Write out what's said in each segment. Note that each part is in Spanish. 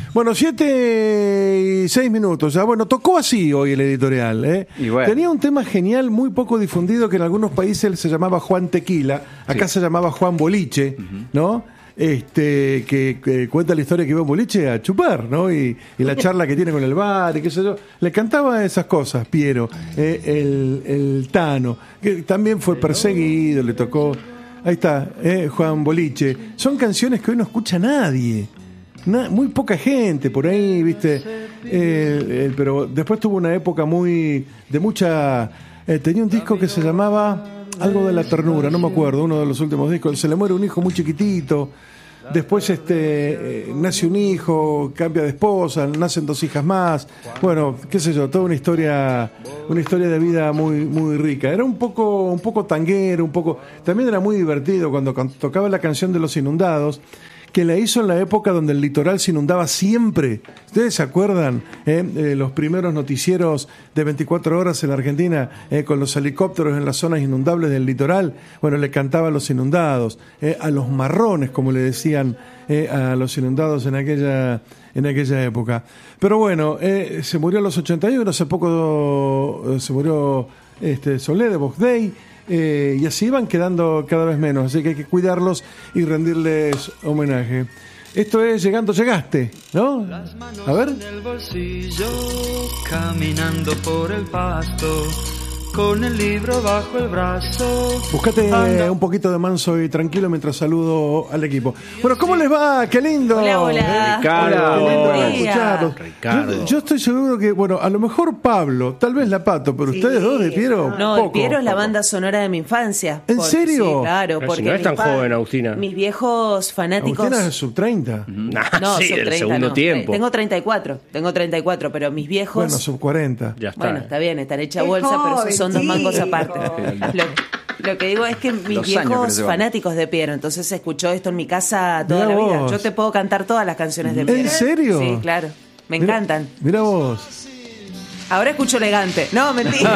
Bueno, 7:06. Ya, bueno, tocó así hoy el editorial, ¿eh? Y bueno. Tenía un tema genial, muy poco difundido, que en algunos países se llamaba Juan Tequila, acá se llamaba Juan Boliche, ¿no? Que cuenta la historia que iba a un boliche a chupar, ¿no? Y la charla que tiene con el bar y qué sé yo. Le cantaba esas cosas, Piero, el Tano, que también fue perseguido, le tocó. Ahí está, Juan Boliche. Son canciones que hoy no escucha nadie. Muy poca gente por ahí, ¿viste? Pero después tuvo una época de mucha... tenía un disco que se llamaba algo de la ternura, no me acuerdo, uno de los últimos discos. Se le muere un hijo muy chiquitito. Después nace un hijo, cambia de esposa, nacen 2 hijas más. Bueno, qué sé yo, toda una historia de vida muy, muy rica. Era un poco tanguero, también era muy divertido cuando tocaba la canción de Los Inundados, que la hizo en la época donde el litoral se inundaba siempre. ¿Ustedes se acuerdan? Los primeros noticieros de 24 horas en la Argentina, con los helicópteros en las zonas inundables del litoral. Bueno, le cantaba a los inundados, a los marrones, como le decían a los inundados en aquella época. Pero bueno, se murió a los 81, hace poco se murió Solé de Vox Day. Y así van quedando cada vez menos, así que hay que cuidarlos y rendirles homenaje. Esto es Llegando Llegaste, ¿no? A ver. En el bolsillo, caminando por el pasto, con el libro bajo el brazo. Buscate un poquito de manso y tranquilo mientras saludo al equipo. Bueno, ¿cómo les va? ¡Qué lindo! Hola. Ricardo. Qué lindo Buen día. escucharlos. Ricardo. Yo estoy seguro que, bueno, a lo mejor Pablo, tal vez la Pato, pero ustedes dos de Piero, No, poco. el Piero es la banda sonora de mi infancia. ¿En serio? Sí, claro. Pero Porque si no es tan joven, Agustina. Mis viejos fanáticos... Agustina es sub-30. No, sí, sub del 30 segundo no. tiempo. Tengo 34, pero mis viejos... Bueno, sub-40. Ya está. Bueno, está bien, están hecha Es bolsa, pero joven, esos son 2 mangos sí. aparte. Lo que digo es que mis Los años que viejos se van. fanáticos de Piero, entonces se escuchó esto en mi casa toda Mirá la vida. vos. Yo te puedo cantar todas las canciones de Piero. ¿En serio? Sí, claro. Me encantan. Mira vos. Ahora escucho elegante. No, mentira.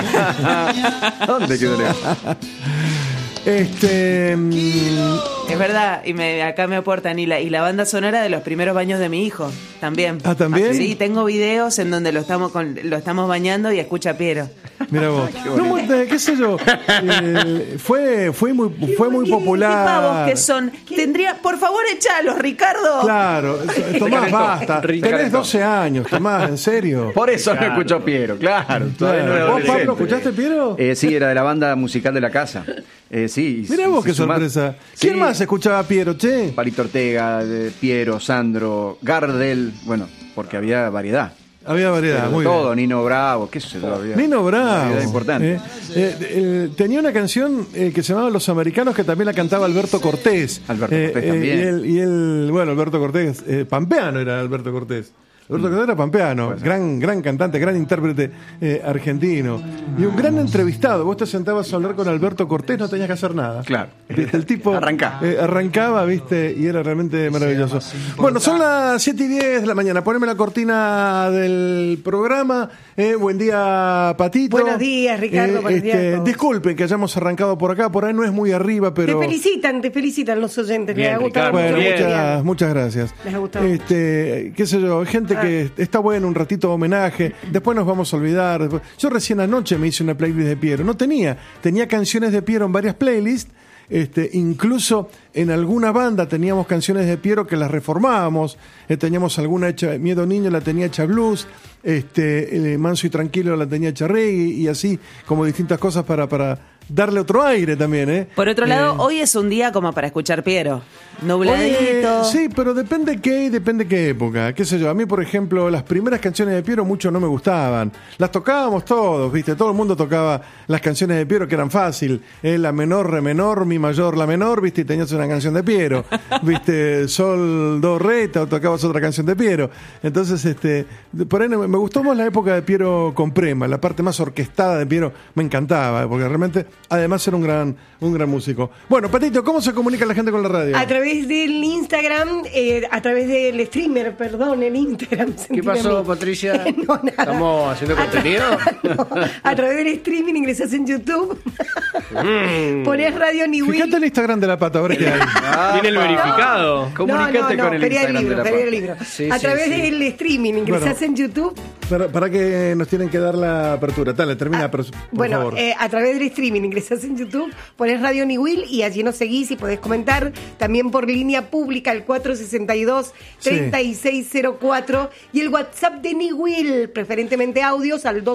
¿Dónde quedó Leo? Es verdad, y acá me aportan. Y la banda sonora de los primeros baños de mi hijo, también. ¿Ah, también? Sí, tengo videos en donde lo estamos bañando y escucha Piero. Mira vos. No, qué sé yo. Fue muy Qué pavos popular. que son. Por favor, echalos, Ricardo. Claro, Tomás, basta. Ricardo. Tenés 12 años, Tomás, en serio. Por eso no escuchó Piero, claro. Todavía no era ¿Vos, Pablo, adolescente. escuchaste Piero? Sí, era de la banda musical de la casa. Sí. Mirá vos se qué suma- sorpresa. Sí. ¿Quién más escuchaba a Piero, che? Palito Ortega, Piero, Sandro, Gardel, bueno, porque había variedad. Había variedad, Pero de muy todo, bien. Nino Bravo, qué sé yo. había Nino Bravo. variedad importante. Tenía una canción que se llamaba Los Americanos, que también la cantaba Alberto Cortés. Alberto Cortés también. Y él, bueno, Alberto Cortés, pampeano era Alberto Cortés. Alberto Cortés era pampeano, gran cantante, gran intérprete argentino. Y un gran entrevistado. Vos te sentabas a hablar con Alberto Cortés, no tenías que hacer nada. Claro. ¿Viste? El tipo Arrancaba. ¿viste? Y era realmente maravilloso. Bueno, son las 7:10 de la mañana. Poneme la cortina del programa. Buen día, Patito. Buenos días, Ricardo, buenos días a todos. Disculpen que hayamos arrancado por acá. Por ahí no es muy arriba, pero... Te felicitan los oyentes. Bien, Les ha gustado Ricardo, mucho. Bueno, muchas gracias. Les ha gustado. Qué sé yo, hay gente que está bueno, un ratito de homenaje, después nos vamos a olvidar. Yo recién anoche me hice una playlist de Piero, tenía canciones de Piero en varias playlists, incluso en alguna banda teníamos canciones de Piero que las reformábamos, teníamos alguna hecha, Miedo Niño la tenía hecha blues, Manso y Tranquilo la tenía hecha reggae, y así como distintas cosas para darle otro aire también, Por otro lado, hoy es un día como para escuchar Piero. Nubladito. Oye, sí, pero depende qué época. Qué sé yo, a mí, por ejemplo, las primeras canciones de Piero mucho no me gustaban. Las tocábamos todos, ¿viste? Todo el mundo tocaba las canciones de Piero, que eran fácil. La menor, re menor, mi mayor, la menor, ¿viste? Y tenías una canción de Piero. ¿Viste? Sol, do, re, tocabas otra canción de Piero. Entonces, por ahí me gustó más la época de Piero con Prema, la parte más orquestada de Piero me encantaba, porque realmente, además, era un gran músico. Bueno, Patito, ¿cómo se comunica la gente con la radio? A través del Instagram, a través del streamer, perdón, el Instagram. ¿Qué pasó, Patricia? No, nada. ¿Estamos haciendo contenido? No, a través del streaming ingresás en YouTube. Ponés Radio Niwil. Fíjate el Instagram de la pata, a ver qué hay. Tiene el verificado. Comunicate con el quería Instagram de la quería Pata. el libro. Sí, A sí, través sí. del streaming, ingresás Bueno. en YouTube. Para que nos tienen que dar la apertura. Dale, termina, por Bueno, favor. a través del streaming ingresás en YouTube, ponés Radio Niwil y allí nos seguís y podés comentar. También por línea pública al 462-3604 y el WhatsApp de Niwil, preferentemente audios al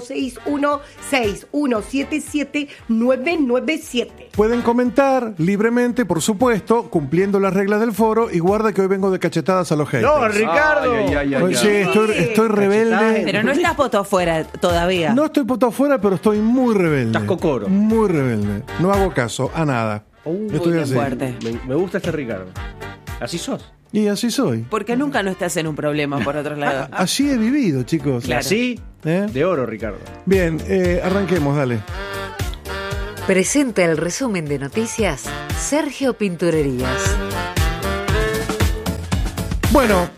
261-6177-997. Pueden comentar libremente, por supuesto, cumpliendo las reglas del foro. Y guarda que hoy vengo de cachetadas a los haters. No, Ricardo. Ay, ay, ay, Hoy ay, sí, ay. estoy rebelde. Pero no estás poto afuera todavía. No estoy puto afuera, pero estoy muy rebelde. Estás cocoro. Muy rebelde. No hago caso a nada. Estoy qué así. fuerte. Me gusta este Ricardo. Así sos. Y así soy. Porque nunca no estás en un problema, por otro lado. Así he vivido, chicos. Claro. Así, ¿Eh? de oro, Ricardo. Bien, arranquemos, dale. Presenta el resumen de noticias Sergio Pinturerías. Bueno,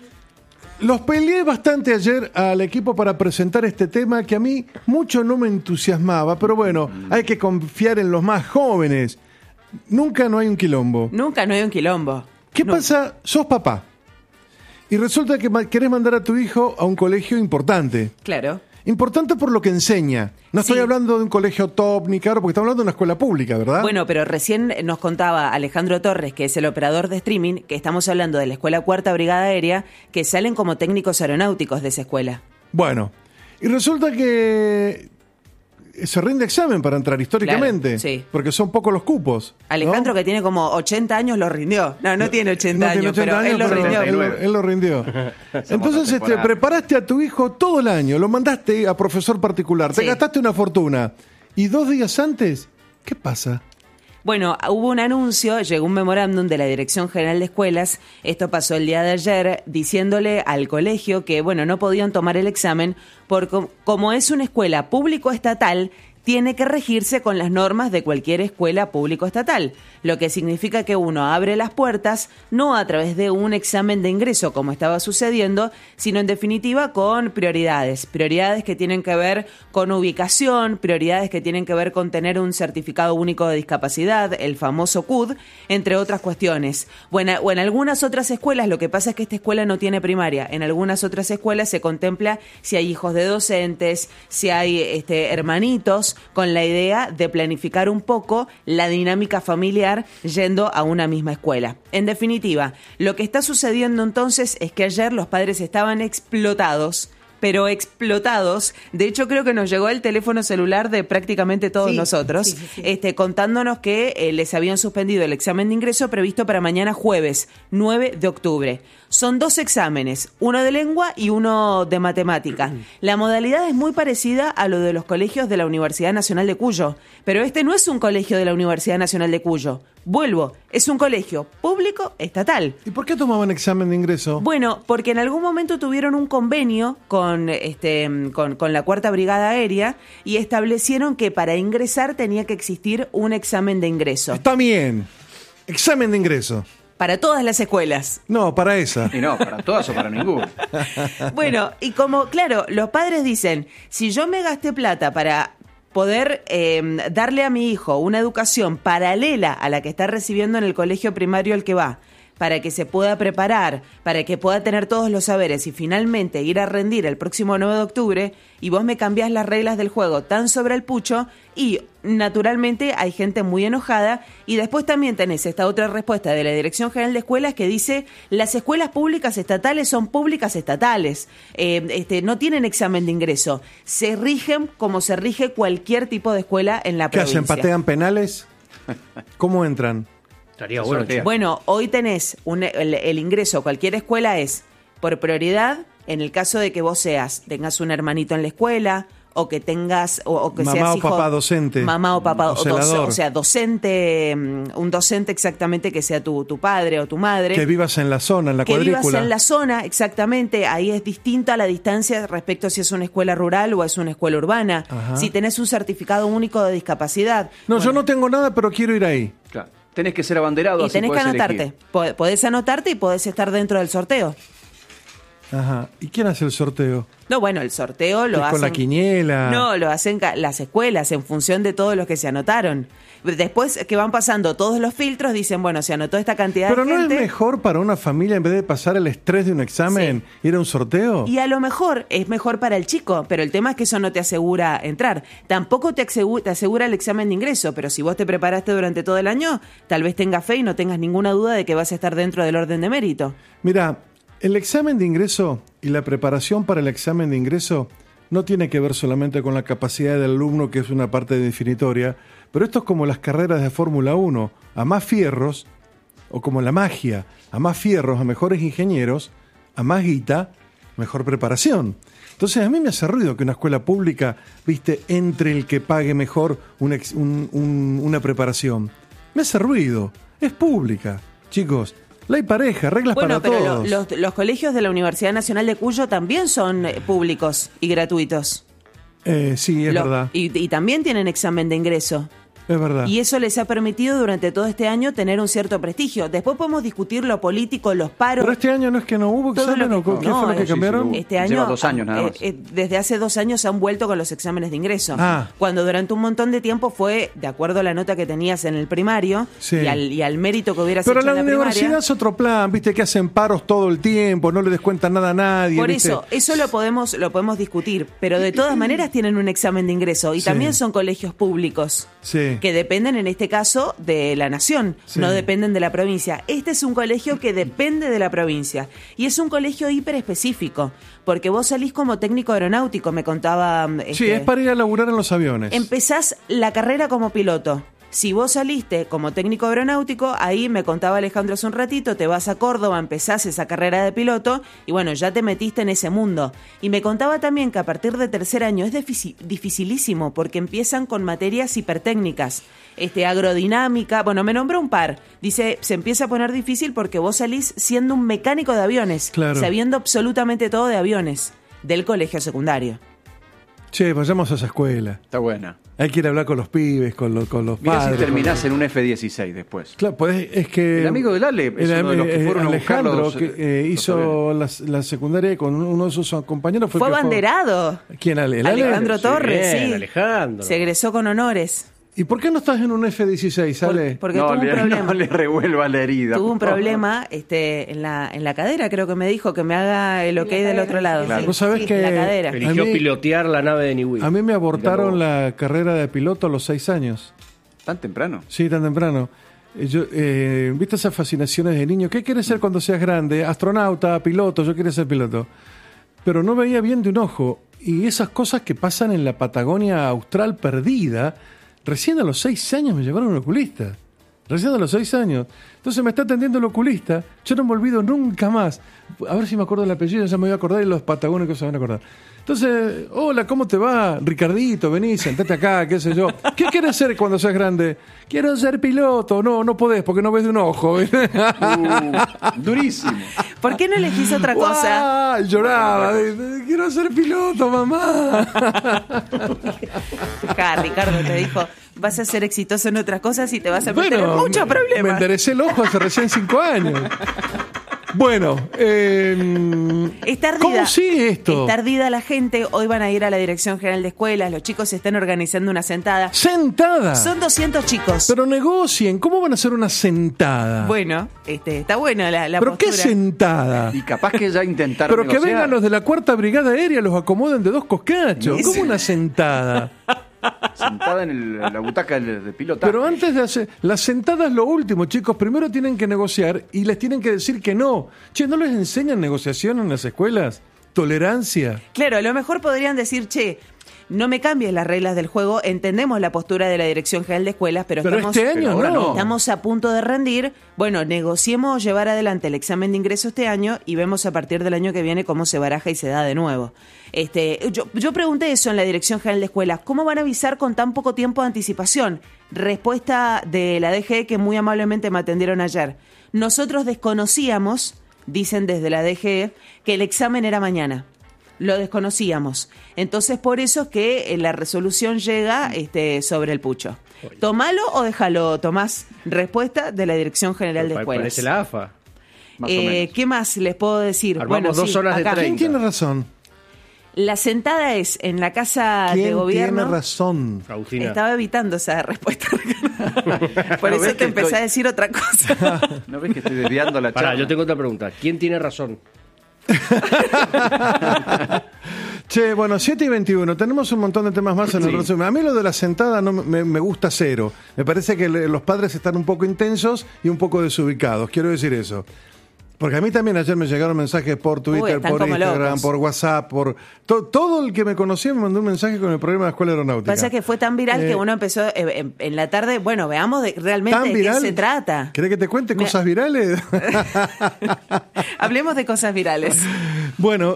los peleé bastante ayer al equipo para presentar este tema que a mí mucho no me entusiasmaba, pero bueno, hay que confiar en los más jóvenes. Nunca no hay un quilombo. Nunca no hay un quilombo. ¿Qué No. pasa? Sos papá y resulta que querés mandar a tu hijo a un colegio importante. Claro. Importante por lo que enseña. No estoy Sí. hablando de un colegio top ni caro, porque estamos hablando de una escuela pública, ¿verdad? Bueno, pero recién nos contaba Alejandro Torres, que es el operador de streaming, que estamos hablando de la Escuela Cuarta Brigada Aérea, que salen como técnicos aeronáuticos de esa escuela. Bueno, y resulta que se rinde examen para entrar históricamente, Claro, sí. porque son pocos los cupos. ¿no? Alejandro, que tiene como 80 años, lo rindió. No tiene 80 No tiene años, 80 pero él lo pero rindió. él lo rindió. Entonces temporada. preparaste a tu hijo todo el año, lo mandaste a profesor particular, te Sí. gastaste una fortuna. Y 2 días antes, ¿qué pasa? Bueno, hubo un anuncio, llegó un memorándum de la Dirección General de Escuelas, esto pasó el día de ayer, diciéndole al colegio que, bueno, no podían tomar el examen porque como es una escuela público-estatal, tiene que regirse con las normas de cualquier escuela público-estatal, lo que significa que uno abre las puertas no a través de un examen de ingreso como estaba sucediendo, sino en definitiva con prioridades que tienen que ver con ubicación, prioridades que tienen que ver con tener un certificado único de discapacidad, el famoso CUD, entre otras cuestiones. Bueno, o en algunas otras escuelas, lo que pasa es que esta escuela no tiene primaria, en algunas otras escuelas se contempla si hay hijos de docentes, si hay hermanitos, con la idea de planificar un poco la dinámica familiar yendo a una misma escuela. En definitiva, lo que está sucediendo entonces es que ayer los padres estaban explotados, pero explotados. De hecho, creo que nos llegó el teléfono celular de prácticamente todos Sí, nosotros, sí. Contándonos que les habían suspendido el examen de ingreso previsto para mañana jueves, 9 de octubre. Son 2 exámenes, uno de lengua y uno de matemática. La modalidad es muy parecida a lo de los colegios de la Universidad Nacional de Cuyo, pero este no es un colegio de la Universidad Nacional de Cuyo. Vuelvo, es un colegio público estatal. ¿Y por qué tomaban examen de ingreso? Bueno, porque en algún momento tuvieron un convenio con la Cuarta Brigada Aérea y establecieron que para ingresar tenía que existir un examen de ingreso. Está bien. Examen de ingreso. Para todas las escuelas. No, para esa. Y no, para todas o para ninguno. Bueno, y como, claro, los padres dicen, si yo me gasté plata para poder darle a mi hijo una educación paralela a la que está recibiendo en el colegio primario al que va, para que se pueda preparar, para que pueda tener todos los saberes y finalmente ir a rendir el próximo 9 de octubre, y vos me cambiás las reglas del juego tan sobre el pucho, y naturalmente hay gente muy enojada, y después también tenés esta otra respuesta de la Dirección General de Escuelas que dice, las escuelas públicas estatales son públicas estatales, no tienen examen de ingreso, se rigen como se rige cualquier tipo de escuela en la ¿Qué provincia. hacen? ¿Patean penales? ¿Cómo entran? Estaría bueno. Sortea. Bueno, hoy tenés el ingreso a cualquier escuela es por prioridad en el caso de que vos tengas un hermanito en la escuela o que tengas o que Mamá seas o hijo, papá docente. mamá o papá O celador. o sea, docente, un docente exactamente que sea tu padre o tu madre. Que vivas en la zona, en la Que cuadrícula. vivas en la zona, exactamente, ahí es distinta la distancia respecto a si es una escuela rural o es una escuela urbana. Ajá. Si tenés un certificado único de discapacidad. No, yo no tengo nada, pero quiero ir ahí. Claro. Tenés que ser abanderado, Y así tenés que podés anotarte. elegir. Podés anotarte y podés estar dentro del sorteo. Ajá. ¿Y quién hace el sorteo? No, bueno, el sorteo lo ¿Es hacen... con la quiniela? No, lo hacen las escuelas en función de todos los que se anotaron. Después que van pasando todos los filtros, dicen, bueno, se anotó esta cantidad Pero de ¿no gente. es mejor para una familia, en vez de pasar el estrés de un examen, ir a un sorteo? Y a lo mejor es mejor para el chico, pero el tema es que eso no te asegura entrar. Tampoco te asegura el examen de ingreso, pero si vos te preparaste durante todo el año, tal vez tengas fe y no tengas ninguna duda de que vas a estar dentro del orden de mérito. Mira, el examen de ingreso y la preparación para el examen de ingreso no tiene que ver solamente con la capacidad del alumno, que es una parte definitoria, pero esto es como las carreras de Fórmula 1, a más fierros, o como la magia, a más fierros, a mejores ingenieros, a más guita, mejor preparación. Entonces a mí me hace ruido que una escuela pública, viste, entre el que pague mejor una preparación. Me hace ruido, es pública, chicos. Ley pareja, reglas Bueno, para pero todos. los colegios de la Universidad Nacional de Cuyo también son públicos y gratuitos. Sí, es verdad. Y también tienen examen de ingreso. Es verdad. Y eso les ha permitido durante todo este año tener un cierto prestigio. Después podemos discutir lo político, los paros. Pero este año no es que no hubo todo examen, lo ¿o que- qué fue lo que sí, cambiaron? sí, Este año, Lleva 2 años nada más. desde hace 2 años se han vuelto con los exámenes de ingreso. Ah. Cuando durante un montón de tiempo fue, de acuerdo a la nota que tenías en el primario Sí. y al mérito que hubieras Pero hecho la en la universidad primaria. es otro plan, viste que hacen paros todo el tiempo, no le descuentan nada a nadie. Por ¿viste? eso lo podemos discutir, pero de todas maneras tienen un examen de ingreso y Sí. también son colegios públicos Sí. que dependen en este caso de la nación, Sí. no dependen de la provincia. Este es un colegio que depende de la provincia y es un colegio hiper específico, porque vos salís como técnico aeronáutico, me contaba. Sí, es para ir a laburar en los aviones. Empezás la carrera como piloto. Si vos saliste como técnico aeronáutico, ahí me contaba Alejandro hace un ratito, te vas a Córdoba, empezás esa carrera de piloto y bueno, ya te metiste en ese mundo. Y me contaba también que a partir de tercer año es dificilísimo porque empiezan con materias hipertécnicas, agrodinámica, bueno, me nombró un par. Dice, se empieza a poner difícil porque vos salís siendo un mecánico de aviones, Claro. sabiendo absolutamente todo de aviones, del colegio secundario. Che, vayamos a esa escuela. Está buena. Hay que ir a hablar con los pibes, con los Mirá padres. si terminás con en un F-16 después. Claro, pues es que... El amigo del Ale es uno de los que fueron a Alejandro, buscar los- que hizo la secundaria con uno de sus compañeros. Fue que abanderado. ¿Quién, Ale? ¿El Ale? Alejandro Torres, Bien, sí. Alejandro. Se egresó con honores. ¿Y por qué no estás en un F-16, Ale? Porque no, tuvo un problema. no le revuelva la herida. Tuvo un por favor. problema en la cadera, creo que me dijo que me haga el ok del cadera, otro lado. claro. Sí. Vos sabés que... La cadera. Eligió A mí- pilotear la nave de Niwi. A mí me abortaron Mirá la carrera de piloto a los 6 años. ¿Tan temprano? Sí, tan temprano. ¿Viste esas fascinaciones de niño? ¿Qué quieres ser cuando seas grande? Astronauta, piloto, yo quería ser piloto. Pero no veía bien de un ojo. Y esas cosas que pasan en la Patagonia austral perdida, recién a los 6 años me llevaron a un oculista. Recién a los 6 años. Entonces me está atendiendo el oculista. Yo no me olvido nunca más. A ver si me acuerdo del apellido, ya me voy a acordar y los patagónicos se van a acordar. Entonces, hola, ¿cómo te va? Ricardito, vení, sentate acá, qué sé yo. ¿Qué quieres ser cuando seas grande? Quiero ser piloto. No, no podés porque no ves de un ojo. Durísimo. ¿Por qué no elegís otra cosa? ¡Guau! Lloraba. Quiero ser piloto, mamá. Acá Ricardo te dijo, vas a ser exitoso en otras cosas y te vas a meter en muchos Me problemas. enderecé el ojo hace recién 5 años. Bueno, Está ardida. ¿cómo sigue esto? Está ardida la gente. Hoy van a ir a la Dirección General de Escuelas. Los chicos se están organizando una sentada. Sentada. Son 200 chicos. Pero negocien, ¿cómo van a hacer una sentada? Bueno, está buena la ¿Pero postura. qué sentada? Y capaz que ya intentaron Pero que negociar. vengan los de la 4ª Brigada Aérea, los acomoden de 2 coscachos. Sí. ¿Cómo una sentada? Sentada en la butaca de pilotaje. Pero antes de hacer... La sentada es lo último, chicos. Primero tienen que negociar y les tienen que decir que no. Che, ¿no les enseñan negociación en las escuelas? Tolerancia. Claro, a lo mejor podrían decir, che, no me cambies las reglas del juego, entendemos la postura de la Dirección General de Escuelas, pero estamos, este año ahora no. no. estamos a punto de rendir. Bueno, negociemos llevar adelante el examen de ingreso este año y vemos a partir del año que viene cómo se baraja y se da de nuevo. Yo pregunté eso en la Dirección General de Escuelas, ¿cómo van a avisar con tan poco tiempo de anticipación? Respuesta de la DGE que muy amablemente me atendieron ayer. Nosotros desconocíamos, dicen desde la DGE, que el examen era mañana. Lo desconocíamos. Entonces, por eso es que la resolución llega sobre el pucho. ¿Tomalo o déjalo, Tomás? Respuesta de la Dirección General de Escuelas. Parece la AFA. Más o menos. ¿Qué más les puedo decir? Armamos 2 horas de acá. 30. ¿Quién tiene razón? La sentada es en la casa de ¿Quién gobierno. tiene razón? Agustina. Estaba evitando esa respuesta. Por ¿No eso ves te que empecé estoy- a decir otra cosa. ¿No ves que estoy desviando la charla? Pará, yo tengo otra pregunta. ¿Quién tiene razón? Che, bueno, 7:21. Tenemos un montón de temas más en el Sí. resumen. A mí lo de la sentada no me gusta cero. Me parece que los padres están un poco intensos y un poco desubicados. Quiero decir eso. Porque a mí también ayer me llegaron mensajes por Twitter, están por como Instagram, locos. por WhatsApp, por todo el que me conocía me mandó un mensaje con el problema de la escuela aeronáutica. Pasa que fue tan viral que uno empezó en la tarde, bueno, veamos realmente ¿Tan de viral? qué se trata. ¿Querés que te cuente cosas virales? Hablemos de cosas virales. Bueno,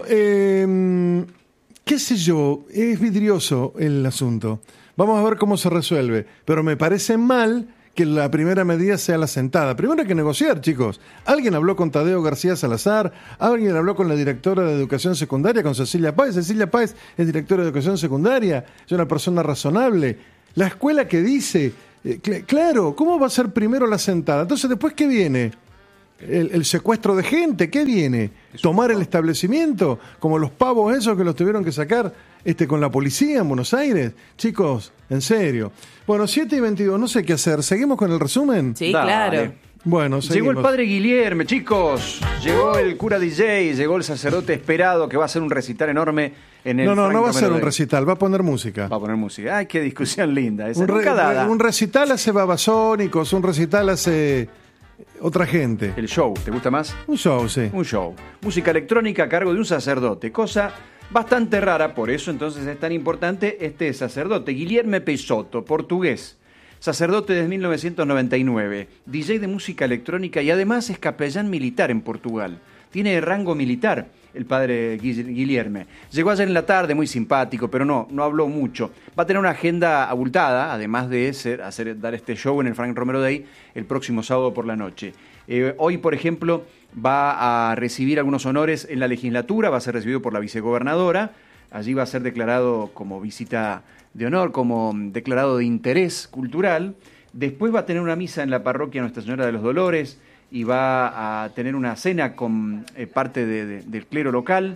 qué sé yo, es vidrioso el asunto. Vamos a ver cómo se resuelve. Pero me parece mal que la primera medida sea la sentada. Primero hay que negociar, chicos. Alguien habló con Tadeo García Salazar, alguien habló con la directora de Educación Secundaria, con Cecilia Páez. Cecilia Páez es directora de Educación Secundaria, es una persona razonable. La escuela que dice, claro, ¿cómo va a ser primero la sentada? Entonces, ¿después qué viene? El secuestro de gente, ¿qué viene? ¿Tomar el establecimiento? Como los pavos esos que los tuvieron que sacar con la policía en Buenos Aires. Chicos, en serio. Bueno, 7:22, no sé qué hacer. ¿Seguimos con el resumen? Sí, Dale. claro. Bueno, Llegó seguimos. el padre Guillerme, chicos. Llegó el cura DJ, llegó el sacerdote esperado que va a hacer un recital enorme en el No, Frank no va a ser Romero un Day. recital, va a poner música. Va a poner música. Ay, qué discusión linda esa. Un, Nunca dada. un recital hace Babasónicos, un recital hace otra gente. El show, ¿te gusta más? Un show, sí. Un show. Música electrónica a cargo de un sacerdote, cosa bastante rara, por eso entonces es tan importante este sacerdote, Guilherme Peixoto, portugués, sacerdote desde 1999, DJ de música electrónica y además es capellán militar en Portugal. Tiene rango militar el padre Guilherme. Llegó ayer en la tarde, muy simpático, pero no habló mucho. Va a tener una agenda abultada, además de dar este show en el Frank Romero Day el próximo sábado por la noche. Hoy, por ejemplo, va a recibir algunos honores en la legislatura, va a ser recibido por la vicegobernadora, allí va a ser declarado como visita de honor, como declarado de interés cultural. Después va a tener una misa en la parroquia Nuestra Señora de los Dolores y va a tener una cena con parte del clero local.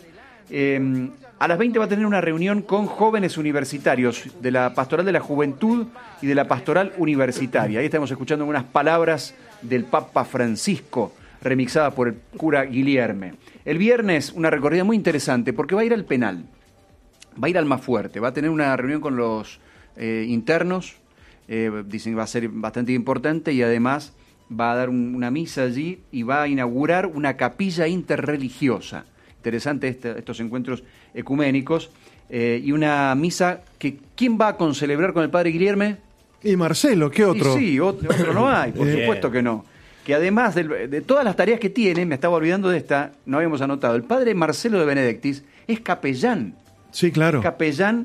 A las 20 va a tener una reunión con jóvenes universitarios de la Pastoral de la Juventud y de la Pastoral Universitaria. Ahí estamos escuchando unas palabras del Papa Francisco, remixadas por el cura Guilherme. El viernes una recorrida muy interesante porque va a ir al penal, va a ir al más fuerte, va a tener una reunión con los internos, dicen que va a ser bastante importante y además va a dar una misa allí y va a inaugurar una capilla interreligiosa. Interesante estos encuentros ecuménicos y una misa que ¿quién va a concelebrar con el padre Guilherme? Y Marcelo, ¿qué otro? Y sí, otro no hay, por supuesto que no. Que además de todas las tareas que tiene, me estaba olvidando de esta, no habíamos anotado, el padre Marcelo de Benedictis es capellán. Sí, claro. Capellán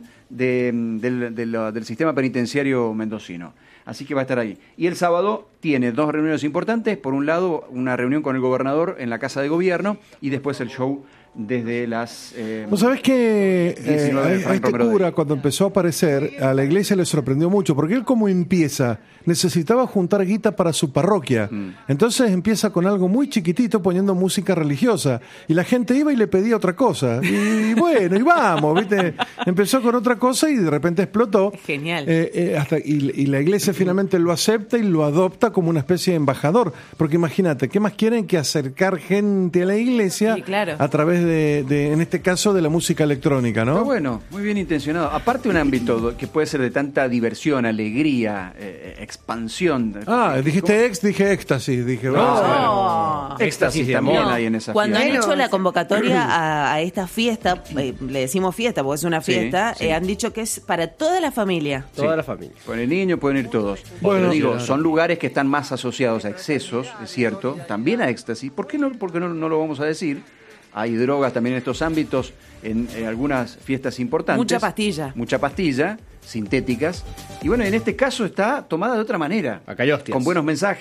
del sistema penitenciario mendocino. Así que va a estar ahí. Y el sábado tiene 2 reuniones importantes. Por un lado, una reunión con el gobernador en la Casa de Gobierno y después el show desde las... ¿Vos sabés que 19 de a Frank este Romero cura, Day. cuando empezó a aparecer, a la iglesia le sorprendió mucho, porque él como empieza, necesitaba juntar guita para su parroquia. Entonces empieza con algo muy chiquitito poniendo música religiosa. Y la gente iba y le pedía otra cosa. Y bueno, y vamos, ¿viste? Empezó con otra cosa y de repente explotó. Genial. Y la iglesia finalmente lo acepta y lo adopta como una especie de embajador. Porque imagínate, ¿qué más quieren que acercar gente a la iglesia Sí, claro. a través de, en este caso, de la música electrónica, ¿no? Está bueno, muy bien intencionado. Aparte un ámbito que puede ser de tanta diversión, alegría, expansión. Dijiste dije éxtasis, dije. No. Éxtasis de también amor. hay en esa Cuando han fiesta. hecho la convocatoria a esta fiesta, le decimos fiesta porque es una Sí, fiesta, sí. Han dicho que es para toda la familia. Toda la familia. Con el niño pueden ir todos. Bueno, Pero digo, claro. son lugares que están más asociados a excesos, es cierto, también a éxtasis. ¿Por qué no? Porque no lo vamos a decir. Hay drogas también en estos ámbitos, en algunas fiestas importantes. Mucha pastilla. Mucha pastilla, sintéticas. Y bueno, en este caso está tomada de otra manera. Acá hay hostias. Con buenos mensajes,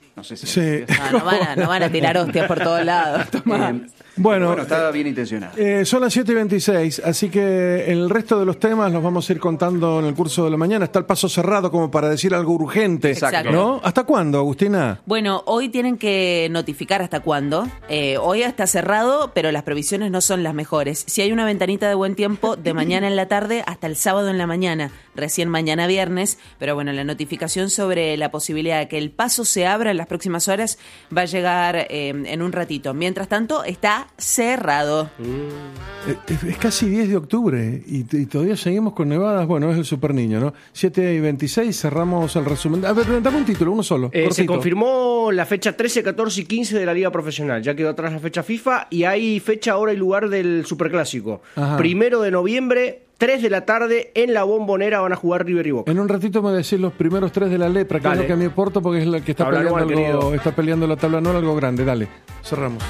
No sé si... Sí. No van a tirar hostias por todos lados, Tomás. Bueno, estaba bien intencionado. Son las 7:26, así que el resto de los temas los vamos a ir contando en el curso de la mañana. Está el paso cerrado como para decir algo urgente, Exacto. ¿no? ¿Hasta cuándo, Agustina? Bueno, hoy tienen que notificar hasta cuándo. Hoy está cerrado, pero las previsiones no son las mejores. Si hay una ventanita de buen tiempo, de mañana en la tarde hasta el sábado en la mañana, recién mañana viernes. Pero bueno, la notificación sobre la posibilidad de que el paso se abra en las próximas horas va a llegar en un ratito. Mientras tanto, está cerrado. Es casi 10 de octubre y todavía seguimos con nevadas. Bueno, es el super niño, ¿no? 7:26, cerramos el resumen. A ver, dame un título, uno solo. Se confirmó la fecha 13, 14 y 15 de la Liga Profesional. Ya quedó atrás la fecha FIFA y hay fecha, hora y lugar del Superclásico. Ajá. 1 de noviembre, 3 de la tarde, en la Bombonera van a jugar River y Boca. En un ratito me decís los primeros 3 de la lepra, que Dale. es lo que a mí me importa, porque es la que está Tabla peleando, anual, querido. está peleando la tabla anual, algo grande. Dale, cerramos.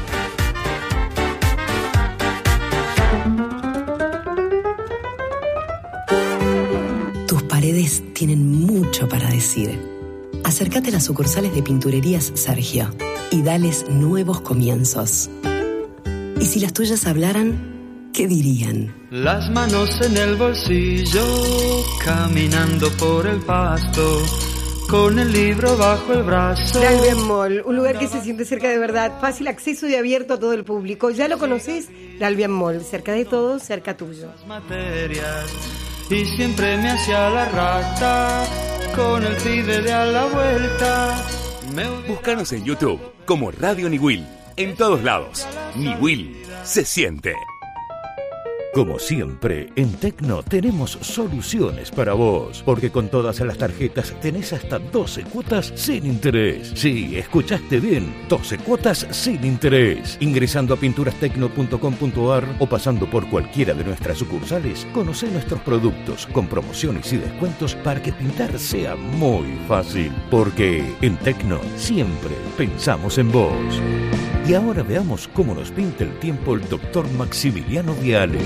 Tus paredes tienen mucho para decir. Acércate a las sucursales de Pinturerías Sergio y dales nuevos comienzos. Y si las tuyas hablaran, ¿qué dirían? Las manos en el bolsillo, caminando por el pasto, con el libro bajo el brazo. Dalbian Mall, un lugar que se siente cerca de verdad, fácil acceso y abierto a todo el público. ¿Ya lo conoces? Dalbian Mall, cerca de todo, cerca tuyo. Materias, y siempre me hacía la rata, con el pibe de a la vuelta. Búscanos en YouTube como Radio Niwil. En todos lados. Niwil se siente. Como siempre, en Tecno tenemos soluciones para vos, porque con todas las tarjetas tenés hasta 12 cuotas sin interés. Sí, escuchaste bien, 12 cuotas sin interés. Ingresando a pinturastecno.com.ar o pasando por cualquiera de nuestras sucursales, conocé nuestros productos con promociones y descuentos para que pintar sea muy fácil. Porque en Tecno siempre pensamos en vos. Y ahora veamos cómo nos pinta el tiempo el doctor Maximiliano Viale.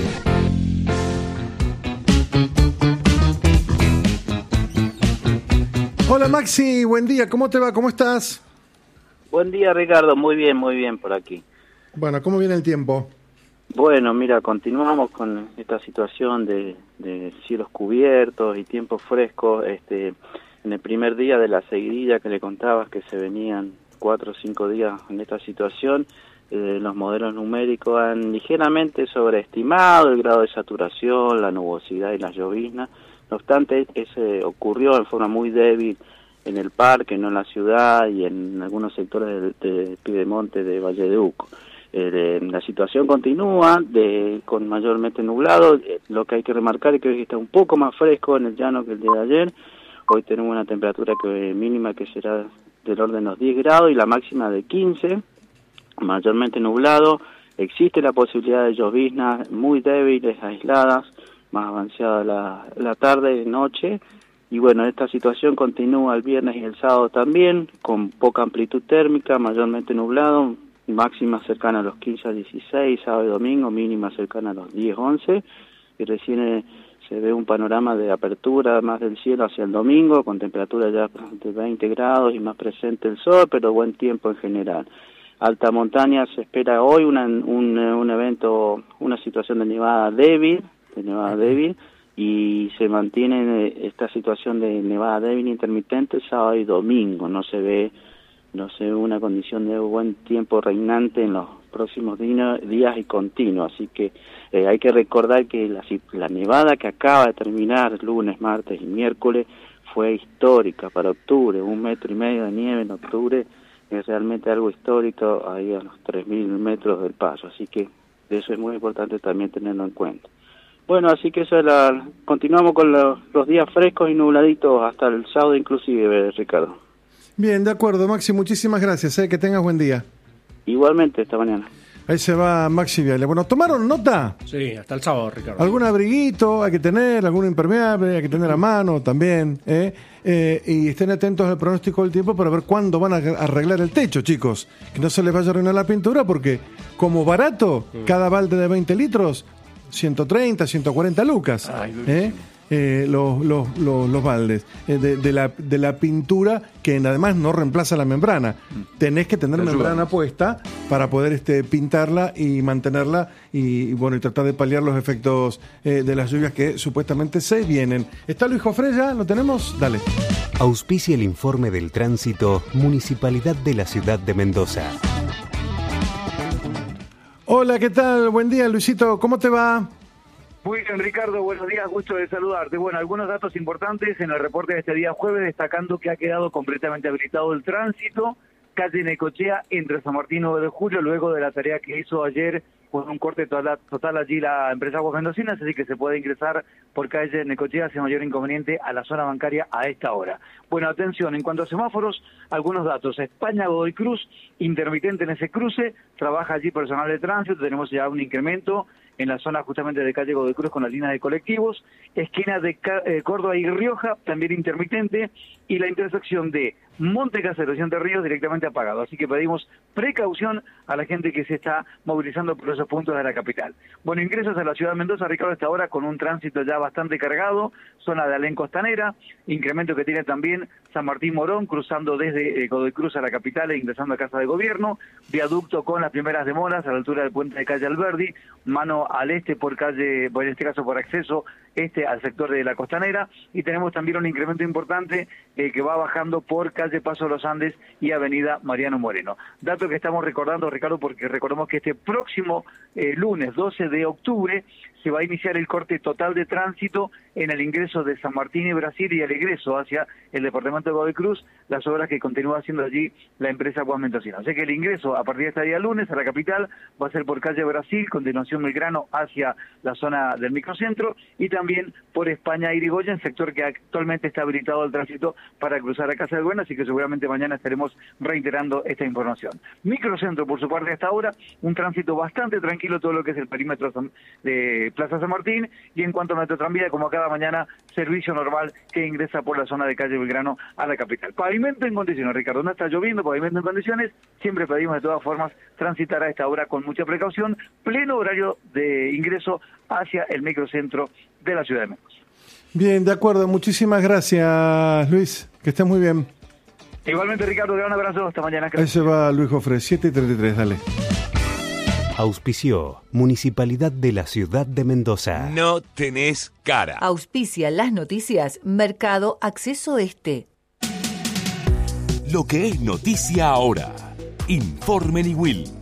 Hola Maxi, buen día, ¿cómo te va? ¿Cómo estás? Buen día, Ricardo, muy bien por aquí. Bueno, ¿cómo viene el tiempo? Bueno, mira, continuamos con esta situación de cielos cubiertos y tiempos frescos. En el primer día de la seguidilla que le contabas que se venían 4 o 5 días en esta situación, los modelos numéricos han ligeramente sobreestimado el grado de saturación, la nubosidad y las lloviznas. No obstante, ese ocurrió en forma muy débil en el parque, no en la ciudad y en algunos sectores de Piedemonte, de Valle de Uco. La situación continúa con mayormente nublado. Lo que hay que remarcar es que hoy está un poco más fresco en el llano que el día de ayer. Hoy tenemos una temperatura mínima que será del orden de los 10 grados y la máxima de 15, mayormente nublado. Existe la posibilidad de lloviznas muy débiles, aisladas, más avanzada la tarde y noche. Y bueno, esta situación continúa el viernes y el sábado también, con poca amplitud térmica, mayormente nublado, máxima cercana a los 15 a 16, sábado y domingo, mínima cercana a los 10, 11, y recién se ve un panorama de apertura más del cielo hacia el domingo, con temperatura ya de 20 grados y más presente el sol, pero buen tiempo en general. Alta montaña se espera hoy un evento, una situación de nevada débil, y se mantiene esta situación de nevada débil intermitente sábado y domingo. No se ve una condición de buen tiempo reinante en los próximos días y continuo, así que hay que recordar que la nevada que acaba de terminar lunes, martes y miércoles fue histórica para octubre. 1,5 metros de nieve en octubre es realmente algo histórico ahí a los 3.000 metros del paso, así que eso es muy importante también tenerlo en cuenta. Bueno, así que continuamos con los días frescos y nubladitos hasta el sábado inclusive, Ricardo. Bien, de acuerdo, Maxi, muchísimas gracias, que tengas buen día. Igualmente, esta mañana. Ahí se va Maxi Viale. Bueno, ¿tomaron nota? Sí, hasta el sábado, Ricardo. ¿Algún abriguito hay que tener? ¿Algún impermeable hay que tener a mano también? Y estén atentos al pronóstico del tiempo para ver cuándo van a arreglar el techo, chicos. Que no se les vaya a arruinar la pintura porque, como barato, cada balde de 20 litros, 130, 140 lucas. los baldes de la pintura, que además no reemplaza la membrana. Tenés que tener membrana puesta para poder pintarla y mantenerla y tratar de paliar los efectos de las lluvias que supuestamente se vienen. ¿Está Luis Jofré ya? ¿Lo tenemos? Dale. Auspicia el informe del tránsito Municipalidad de la Ciudad de Mendoza. Hola, ¿qué tal? Buen día, Luisito. ¿Cómo te va? Muy bien, Ricardo, buenos días, gusto de saludarte. Bueno, algunos datos importantes en el reporte de este día jueves, destacando que ha quedado completamente habilitado el tránsito, calle Necochea, entre San Martín y 9 de Julio, luego de la tarea que hizo ayer con un corte total allí la empresa Aguas Mendocinas, así que se puede ingresar por calle Necochea sin mayor inconveniente a la zona bancaria a esta hora. Bueno, atención, en cuanto a semáforos, algunos datos. España, Godoy Cruz, intermitente en ese cruce, trabaja allí personal de tránsito, tenemos ya un incremento en la zona justamente de calle Godoy Cruz con las líneas de colectivos, esquina de Córdoba y Rioja, también intermitente, y la intersección de Monte Casero y Entre Ríos directamente apagado. Así que pedimos precaución a la gente que se está movilizando por esos puntos de la capital. Bueno, ingresos a la ciudad de Mendoza, Ricardo, hasta ahora con un tránsito ya bastante cargado, zona de Alén Costanera, incremento que tiene también San Martín Morón, cruzando desde Godoy Cruz a la capital e ingresando a Casa de Gobierno, viaducto con las primeras demoras a la altura del puente de calle Alberdi, mano al este por calle, en este caso por acceso al sector de la Costanera, y tenemos también un incremento importante que va bajando por calle Paso de los Andes y avenida Mariano Moreno. Dato que estamos recordando, Ricardo, porque recordamos que este próximo lunes 12 de octubre se va a iniciar el corte total de tránsito en el ingreso de San Martín y Brasil y el egreso hacia el departamento de Godoy Cruz, las obras que continúa haciendo allí la empresa Aguas Mendocinas. O sea que el ingreso a partir de este día lunes a la capital va a ser por calle Brasil, continuación Belgrano hacia la zona del microcentro, y también por España Irigoyen, sector que actualmente está habilitado al tránsito para cruzar a Casa de Gobierno, así que seguramente mañana estaremos reiterando esta información. Microcentro, por su parte, hasta ahora, un tránsito bastante tranquilo, todo lo que es el perímetro de Plaza San Martín, y en cuanto a nuestra tranvía, como cada mañana, servicio normal que ingresa por la zona de calle Belgrano a la capital. Pavimento en condiciones, Ricardo, no está lloviendo, pavimento en condiciones, siempre pedimos de todas formas transitar a esta hora con mucha precaución, pleno horario de ingreso hacia el microcentro de la ciudad de Mendoza. Bien, de acuerdo, muchísimas gracias, Luis, que estés muy bien. Igualmente, Ricardo, gran abrazo, hasta mañana. Ahí se va Luis Jofré, 7:33, dale. Auspició Municipalidad de la Ciudad de Mendoza. No tenés cara. Auspicia las noticias Mercado Acceso Este. Lo que es noticia ahora. Informe Niwil.